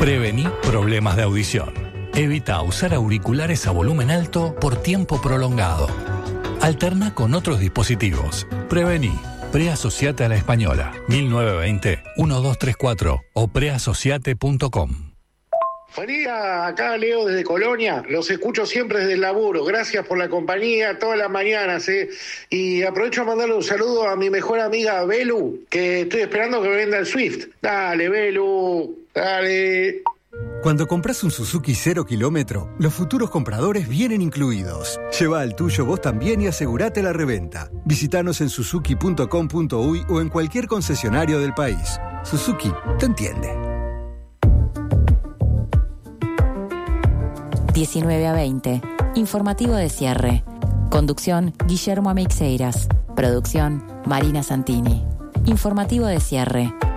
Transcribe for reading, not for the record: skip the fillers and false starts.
Prevení problemas de audición. Evita usar auriculares a volumen alto por tiempo prolongado. Alterna con otros dispositivos. Prevení. Preasociate a la Española. 1920-1234 o preasociate.com. Buen día, acá Leo desde Colonia, los escucho siempre desde el laburo, gracias por la compañía todas las mañanas, y aprovecho a mandarle un saludo a mi mejor amiga Belu, que estoy esperando que me venda el Swift. Dale, Belu, dale. Cuando compras un Suzuki 0 kilómetro, los futuros compradores vienen incluidos. Lleva el tuyo vos también y asegurate la reventa. Visítanos en suzuki.com.uy o en cualquier concesionario del país. Suzuki te entiende. 19 a 20. Informativo de cierre. Conducción, Guillermo Ameixeiras. Producción, Marina Santini. Informativo de cierre.